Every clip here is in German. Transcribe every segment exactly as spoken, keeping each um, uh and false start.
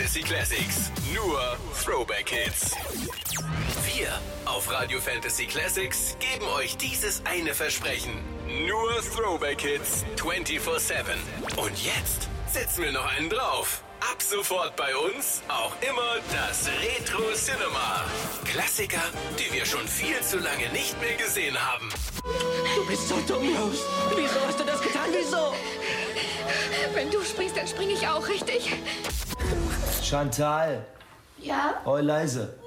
Fantasy Classics. Nur Throwback Hits. Wir auf Radio Fantasy Classics geben euch dieses eine Versprechen. Nur Throwback Hits vierundzwanzig sieben. Und jetzt setzen wir noch einen drauf. Ab sofort bei uns auch immer das Retro Cinema. Klassiker, die wir schon viel zu lange nicht mehr gesehen haben. Du bist so dumm, Rose. Wieso hast du das getan? Wieso? Wenn du springst, dann springe ich auch, richtig? Chantal. Ja? Oh, leise.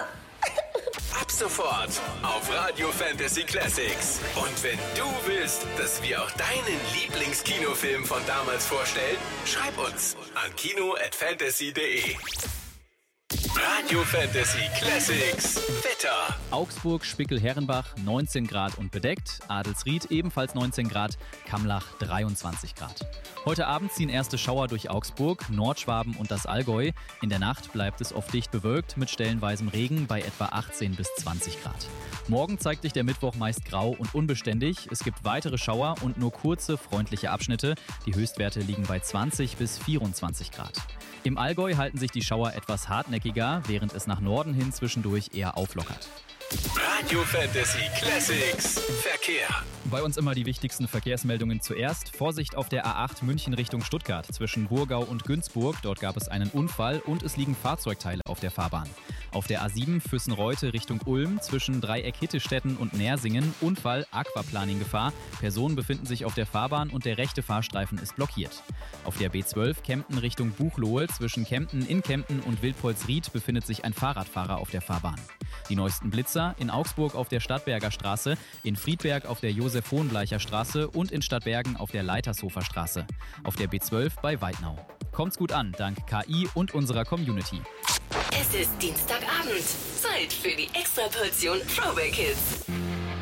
Ab sofort auf Radio Fantasy Classics. Und wenn du willst, dass wir auch deinen Lieblingskinofilm von damals vorstellen, schreib uns an kino at fantasy punkt de. Radio Fantasy Classics Wetter. Augsburg, Spickel-Herrenbach neunzehn Grad und bedeckt, Adelsried ebenfalls neunzehn Grad, Kammlach dreiundzwanzig Grad. Heute Abend ziehen erste Schauer durch Augsburg, Nordschwaben und das Allgäu. In der Nacht bleibt es oft dicht bewölkt mit stellenweisem Regen bei etwa achtzehn bis zwanzig Grad. Morgen zeigt sich der Mittwoch meist grau und unbeständig. Es gibt weitere Schauer und nur kurze, freundliche Abschnitte. Die Höchstwerte liegen bei zwanzig bis vierundzwanzig Grad. Im Allgäu halten sich die Schauer etwas hartnäckiger, während es nach Norden hin zwischendurch eher auflockert. Radio Fantasy Classics Verkehr. Bei uns immer die wichtigsten Verkehrsmeldungen zuerst. Vorsicht auf der A acht München Richtung Stuttgart. Zwischen Burgau und Günzburg, dort gab es einen Unfall und es liegen Fahrzeugteile auf der Fahrbahn. Auf der A sieben Füssen-Reute Richtung Ulm zwischen Dreieck-Hittestetten und Nersingen. Unfall, Aquaplaning-Gefahr. Personen befinden sich auf der Fahrbahn und der rechte Fahrstreifen ist blockiert. Auf der B zwölf Kempten Richtung Buchloe zwischen Kempten in Kempten und Wildpolsried befindet sich ein Fahrradfahrer auf der Fahrbahn. Die neuesten Blitzer in Augsburg auf der Stadtberger Straße, in Friedberg auf der Josef-Hohenbleicher Straße und in Stadtbergen auf der Leitershofer Straße. Auf der B zwölf bei Weidnau. Kommt's gut an, dank K I und unserer Community. Es ist Dienstagabend. Zeit für die Extraportion Throwback Hits.